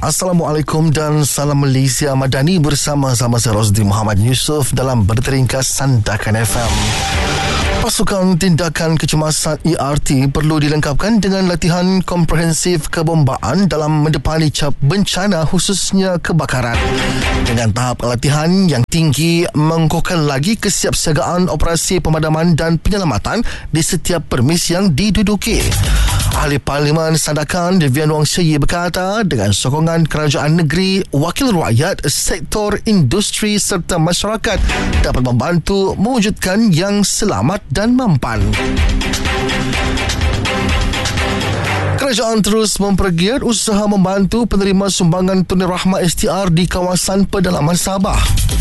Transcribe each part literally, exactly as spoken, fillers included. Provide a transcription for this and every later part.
Assalamualaikum dan salam Malaysia Madani, bersama-sama saya Rosdi Muhammad Yusof dalam Berita Ringkas Sandakan F M. Pasukan Tindakan Kecemasan E R T perlu dilengkapkan dengan latihan komprehensif kebombaan dalam mendepani cap bencana, khususnya kebakaran. Dengan tahap latihan yang tinggi, mengukuhkan lagi kesiapsiagaan operasi pemadaman dan penyelamatan di setiap permis yang diduduki. Ahli Parlimen Sandakan Vivian Wong Syi berkata, dengan sokongan kerajaan negeri, wakil rakyat, sektor industri serta masyarakat dapat membantu mewujudkan yang selamat dan mampan. Kerajaan terus mempergiat usaha membantu penerima sumbangan tunai rahmah S T R di kawasan pedalaman Sabah.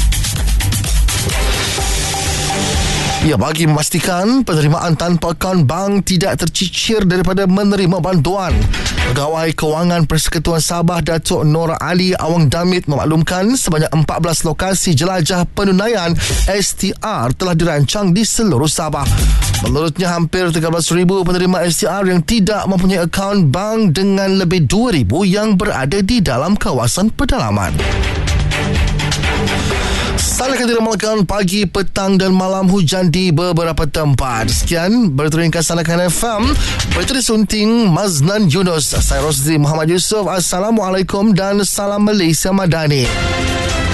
Ia bagi memastikan penerimaan tanpa akaun bank tidak tercicir daripada menerima bantuan. Pegawai Kewangan Persekutuan Sabah Datuk Nur Ali Awang Damit memaklumkan sebanyak empat belas lokasi jelajah penunaian S T R telah dirancang di seluruh Sabah. Menurutnya, hampir tiga belas ribu penerima S T R yang tidak mempunyai akaun bank dengan lebih dua ribu yang berada di dalam kawasan pedalaman. Sana akan diramalkan pagi, petang dan malam hujan di beberapa tempat. Sekian Berita Ringkas Sandakan F M. Berita disunting Mazlan Yunus. Saya Rosdi Muhammad Yusof. Assalamualaikum dan salam Malaysia Madani.